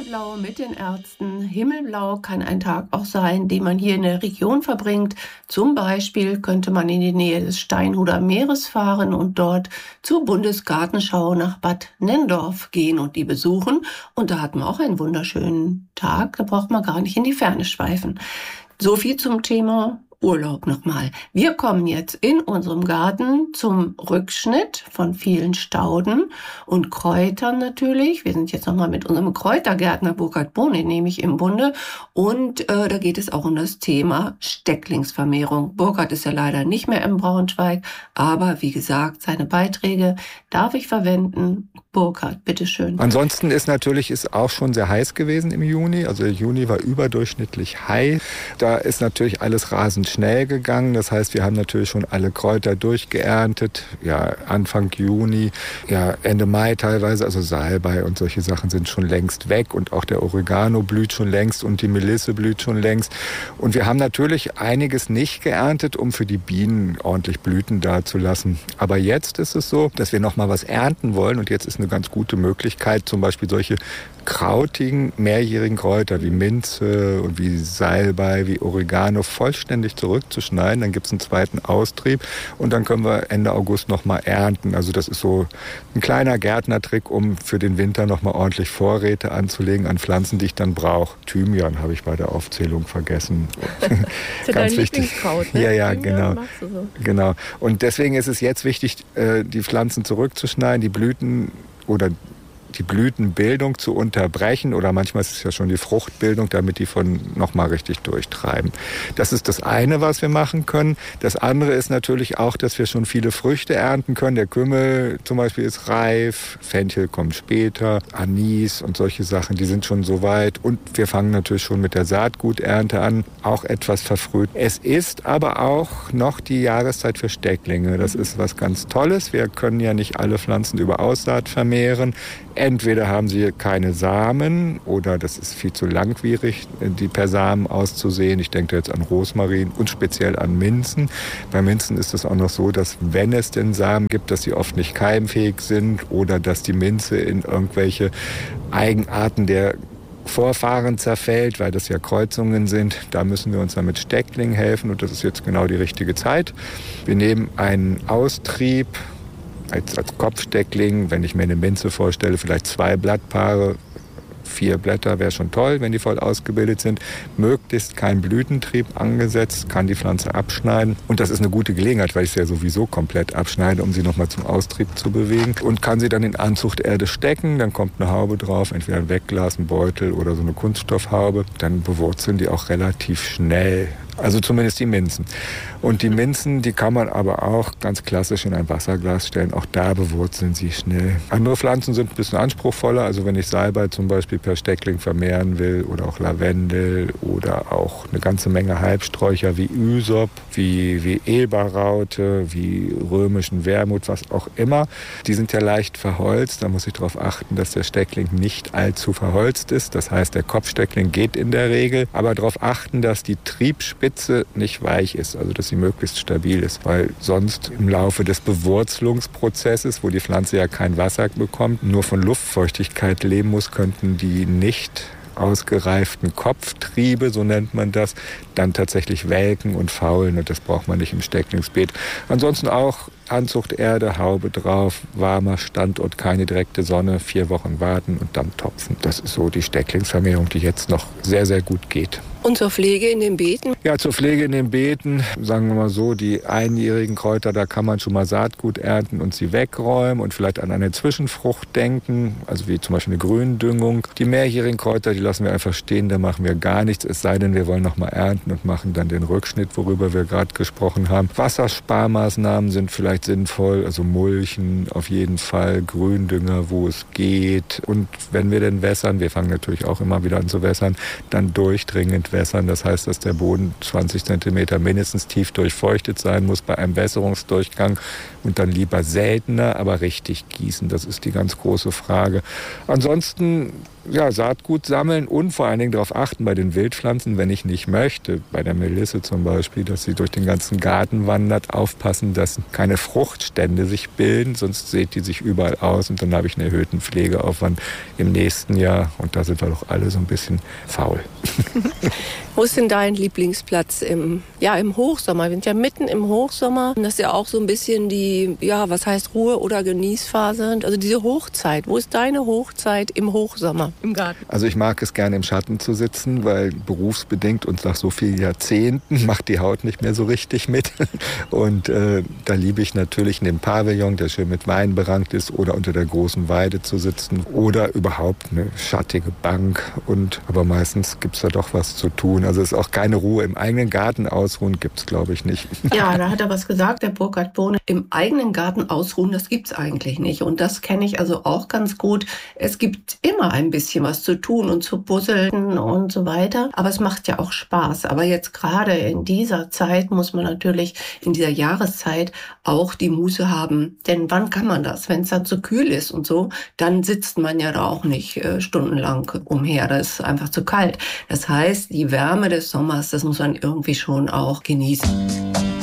Himmelblau mit den Ärzten. Himmelblau kann ein Tag auch sein, den man hier in der Region verbringt. Zum Beispiel könnte man in die Nähe des Steinhuder Meeres fahren und dort zur Bundesgartenschau nach Bad Nenndorf gehen und die besuchen. Und da hat man auch einen wunderschönen Tag. Da braucht man gar nicht in die Ferne schweifen. So viel zum Thema Urlaub nochmal. Wir kommen jetzt in unserem Garten zum Rückschnitt von vielen Stauden und Kräutern natürlich. Wir sind jetzt nochmal mit unserem Kräutergärtner Burkhard Boni nämlich im Bunde und da geht es auch um das Thema Stecklingsvermehrung. Burkhard ist ja leider nicht mehr im Braunschweig, aber wie gesagt, seine Beiträge darf ich verwenden. Burkhard, bitteschön. Ansonsten ist auch schon sehr heiß gewesen im Juni. Also der Juni war überdurchschnittlich heiß. Da ist natürlich alles rasend schnell gegangen. Das heißt, wir haben natürlich schon alle Kräuter durchgeerntet. Ja, Anfang Juni, ja, Ende Mai teilweise. Also Salbei und solche Sachen sind schon längst weg. Und auch der Oregano blüht schon längst und die Melisse blüht schon längst. Und wir haben natürlich einiges nicht geerntet, um für die Bienen ordentlich Blüten dazulassen. Aber jetzt ist es so, dass wir noch mal was ernten wollen. Und jetzt ist eine ganz gute Möglichkeit, zum Beispiel solche krautigen, mehrjährigen Kräuter wie Minze und wie Salbei, wie Oregano vollständig zurückzuschneiden. Dann gibt es einen zweiten Austrieb und dann können wir Ende August noch mal ernten. Also das ist so ein kleiner Gärtnertrick, um für den Winter noch mal ordentlich Vorräte anzulegen an Pflanzen, die ich dann brauche. Thymian habe ich bei der Aufzählung vergessen. Das ist ganz dein wichtig. Lieblingskraut, ne? Ja, Thymian genau. magst du so. Genau. Und deswegen ist es jetzt wichtig, die Pflanzen zurückzuschneiden, die Blüten oder die Blütenbildung zu unterbrechen oder manchmal ist es ja schon die Fruchtbildung, damit die von nochmal richtig durchtreiben. Das ist das eine, was wir machen können. Das andere ist natürlich auch, dass wir schon viele Früchte ernten können. Der Kümmel zum Beispiel ist reif, Fenchel kommt später, Anis und solche Sachen, die sind schon so weit. Und wir fangen natürlich schon mit der Saatguternte an, auch etwas verfrüht. Es ist aber auch noch die Jahreszeit für Stecklinge. Das ist was ganz Tolles. Wir können ja nicht alle Pflanzen über Aussaat vermehren. Entweder haben sie keine Samen oder das ist viel zu langwierig, die per Samen auszusehen. Ich denke jetzt an Rosmarin und speziell an Minzen. Bei Minzen ist es auch noch so, dass wenn es denn Samen gibt, dass sie oft nicht keimfähig sind oder dass die Minze in irgendwelche Eigenarten der Vorfahren zerfällt, weil das ja Kreuzungen sind. Da müssen wir uns dann mit Stecklingen helfen und das ist jetzt genau die richtige Zeit. Wir nehmen einen Austrieb, als Kopfsteckling, wenn ich mir eine Minze vorstelle, vielleicht 2 Blattpaare, 4 Blätter wäre schon toll, wenn die voll ausgebildet sind. Möglichst kein Blütentrieb angesetzt, kann die Pflanze abschneiden. Und das ist eine gute Gelegenheit, weil ich sie ja sowieso komplett abschneide, um sie nochmal zum Austrieb zu bewegen. Und kann sie dann in Anzuchterde stecken, dann kommt eine Haube drauf, entweder ein Wegglas, ein Beutel oder so eine Kunststoffhaube. Dann bewurzeln die auch relativ schnell. Also zumindest die Minzen. Und die Minzen, die kann man aber auch ganz klassisch in ein Wasserglas stellen. Auch da bewurzeln sie schnell. Andere Pflanzen sind ein bisschen anspruchsvoller. Also wenn ich Salbei zum Beispiel per Steckling vermehren will oder auch Lavendel oder auch eine ganze Menge Halbsträucher wie Ysop, wie Eberraute, wie römischen Wermut, was auch immer. Die sind ja leicht verholzt. Da muss ich darauf achten, dass der Steckling nicht allzu verholzt ist. Das heißt, der Kopfsteckling geht in der Regel. Aber darauf achten, dass die Triebspitze nicht weich ist, also dass sie möglichst stabil ist, weil sonst im Laufe des Bewurzelungsprozesses, wo die Pflanze ja kein Wasser bekommt, nur von Luftfeuchtigkeit leben muss, könnten die nicht ausgereiften Kopftriebe, so nennt man das, dann tatsächlich welken und faulen und das braucht man nicht im Stecklingsbeet. Ansonsten auch Anzuchterde, Haube drauf, warmer Standort, keine direkte Sonne, 4 Wochen warten und dann topfen. Das ist so die Stecklingsvermehrung, die jetzt noch sehr, sehr gut geht. Und zur Pflege in den Beeten? Ja, zur Pflege in den Beeten, sagen wir mal so, die einjährigen Kräuter, da kann man schon mal Saatgut ernten und sie wegräumen und vielleicht an eine Zwischenfrucht denken, also wie zum Beispiel eine Gründüngung. Die mehrjährigen Kräuter, die lassen wir einfach stehen, da machen wir gar nichts, es sei denn, wir wollen noch mal ernten und machen dann den Rückschnitt, worüber wir gerade gesprochen haben. Wassersparmaßnahmen sind vielleicht sinnvoll, also Mulchen auf jeden Fall, Gründünger, wo es geht. Und wenn wir denn wässern, wir fangen natürlich auch immer wieder an zu wässern, dann durchdringend bewässern. Das heißt, dass der Boden 20 Zentimeter mindestens tief durchfeuchtet sein muss bei einem Wässerungsdurchgang und dann lieber seltener, aber richtig gießen. Das ist die ganz große Frage. Ansonsten ja, Saatgut sammeln und vor allen Dingen darauf achten bei den Wildpflanzen, wenn ich nicht möchte, bei der Melisse zum Beispiel, dass sie durch den ganzen Garten wandert, aufpassen, dass keine Fruchtstände sich bilden, sonst sät die sich überall aus und dann habe ich einen erhöhten Pflegeaufwand im nächsten Jahr und da sind wir doch alle so ein bisschen faul. Wo ist denn dein Lieblingsplatz im Hochsommer? Wir sind ja mitten im Hochsommer. Das ist ja auch so ein bisschen die, was heißt Ruhe- oder Genießphase. Also diese Hochzeit. Wo ist deine Hochzeit im Hochsommer im Garten? Also ich mag es gerne im Schatten zu sitzen, weil berufsbedingt und nach so vielen Jahrzehnten macht die Haut nicht mehr so richtig mit. Und da liebe ich natürlich in dem Pavillon, der schön mit Wein berankt ist, oder unter der großen Weide zu sitzen oder überhaupt eine schattige Bank. Aber meistens gibt es da doch was zu tun. Also es ist auch keine Ruhe. Im eigenen Garten ausruhen gibt es, glaube ich, nicht. Ja, da hat er was gesagt, der Burkhard Bohne. Im eigenen Garten ausruhen, das gibt's eigentlich nicht. Und das kenne ich also auch ganz gut. Es gibt immer ein bisschen was zu tun und zu puzzeln und so weiter. Aber es macht ja auch Spaß. Aber jetzt gerade in dieser Zeit muss man natürlich in dieser Jahreszeit auch die Muße haben. Denn wann kann man das? Wenn es dann zu kühl ist und so, dann sitzt man ja da auch nicht stundenlang umher. Das ist einfach zu kalt. Das heißt, die Wärme des Sommers, das muss man irgendwie schon auch genießen.